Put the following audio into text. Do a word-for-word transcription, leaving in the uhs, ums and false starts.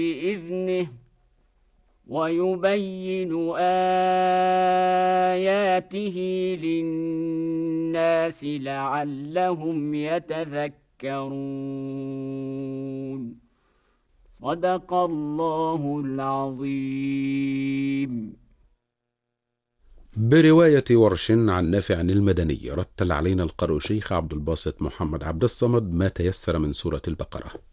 بإذنه ويبين آياته للناس لعلهم يتذكرون. صدق الله العظيم. برواية ورش عن نافع المدني، رتل علينا القارئ شيخ عبد الباسط محمد عبد الصمد ما تيسر من سورة البقرة.